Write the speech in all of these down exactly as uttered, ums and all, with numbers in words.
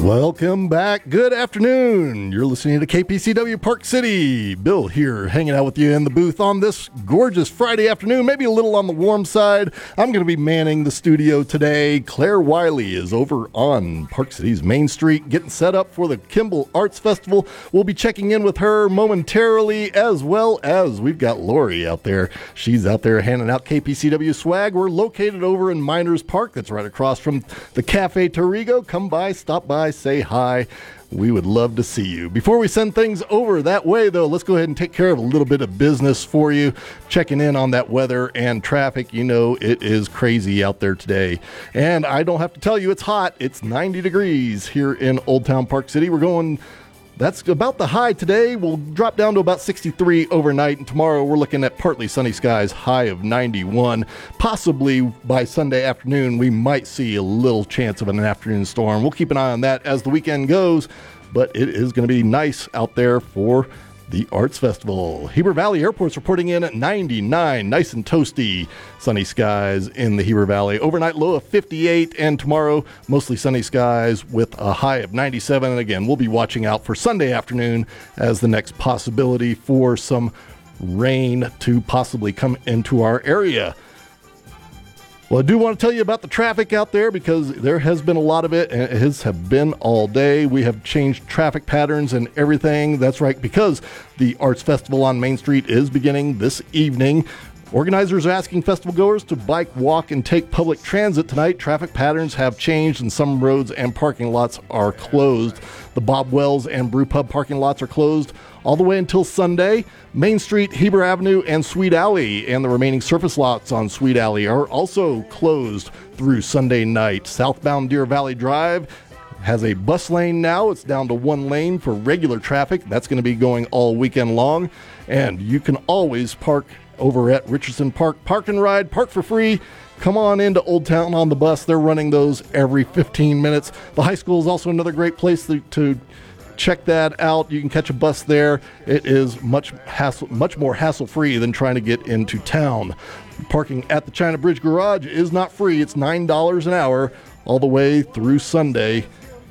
Welcome back. Good afternoon. You're listening to K P C W Park City. Bill here, hanging out with you in the booth on this gorgeous Friday afternoon, maybe a little on the warm side. I'm going to be manning the studio today. Claire Wiley is over on Park City's Main Street getting set up for the Kimball Arts Festival. We'll be checking in with her momentarily, as well as we've got Lori out there. She's out there handing out K P C W swag. We're located over in Miners Park. That's right across from the Cafe Torigo. Come by, stop by, say hi. We would love to see you. Before we send things over that way, though, let's go ahead and take care of a little bit of business for you. Checking in on that weather and traffic. You know, it is crazy out there today. And I don't have to tell you it's hot. It's ninety degrees here in Old Town Park City. We're going... That's about the high today. We'll drop down to about sixty-three overnight, and tomorrow we're looking at partly sunny skies, high of ninety-one. Possibly by Sunday afternoon, we might see a little chance of an afternoon storm. We'll keep an eye on that as the weekend goes, but it is going to be nice out there for the Arts Festival. Heber Valley Airport's reporting in at ninety-nine, nice and toasty. Sunny skies in the Heber Valley. Overnight low of fifty-eight, and tomorrow mostly sunny skies with a high of ninety-seven. And again, we'll be watching out for Sunday afternoon as the next possibility for some rain to possibly come into our area. Well, I do want to tell you about the traffic out there because there has been a lot of it, and it has have been all day. We have changed traffic patterns and everything. That's right, because the Arts Festival on Main Street is beginning this evening. Organizers are asking festival goers to bike, walk, and take public transit tonight. Traffic patterns have changed, and some roads and parking lots are closed. The Bob Wells and Brew Pub parking lots are closed all the way until Sunday. Main Street, Heber Avenue, and Sweet Alley and the remaining surface lots on Sweet Alley are also closed through Sunday night. Southbound Deer Valley Drive has a bus lane now. It's down to one lane for regular traffic. That's going to be going all weekend long. And you can always park over at Richardson Park Park and Ride. Park for free. Come on into Old Town on the bus. They're running those every fifteen minutes. The high school is also another great place to, to check that out. You can catch a bus there. It is much hassle, much more hassle-free than trying to get into town. Parking at the China Bridge Garage is not free. It's nine dollars an hour all the way through Sunday.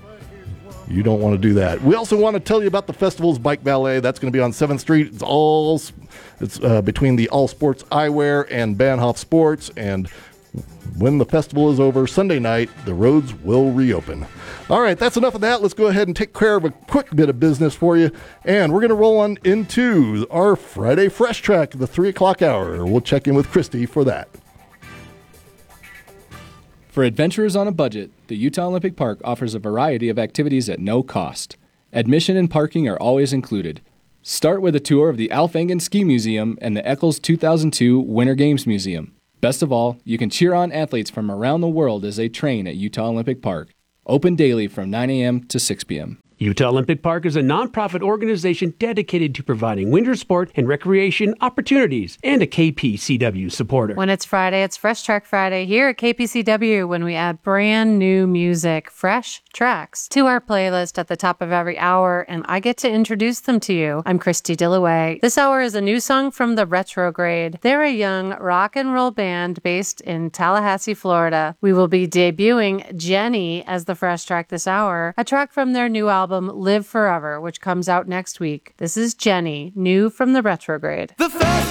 You don't want to do that. We also want to tell you about the festival's bike valet. That's going to be on seventh Street. It's all it's uh, between the All Sports Eyewear and Bahnhof Sports. And when the festival is over Sunday night, the roads will reopen. All right, that's enough of that. Let's go ahead and take care of a quick bit of business for you. And we're going to roll on into our Friday Fresh Track, the three o'clock hour. We'll check in with Christy for that. For adventurers on a budget, the Utah Olympic Park offers a variety of activities at no cost. Admission and parking are always included. Start with a tour of the Alf Engen Ski Museum and the Eccles two thousand two Winter Games Museum. Best of all, you can cheer on athletes from around the world as they train at Utah Olympic Park. Open daily from nine a.m. to six p.m. Utah Olympic Park is a nonprofit organization dedicated to providing winter sport and recreation opportunities and a K P C W supporter. When it's Friday, it's Fresh Track Friday here at K P C W when we add brand new music, fresh tracks, to our playlist at the top of every hour, and I get to introduce them to you. I'm Christy Dillaway. This hour is a new song from the Retrograde. They're a young rock and roll band based in Tallahassee, Florida. We will be debuting Jenny as the Fresh Track this hour, a track from their new album Live Forever, which comes out next week. This is Jenny, new from the Retrograde. The first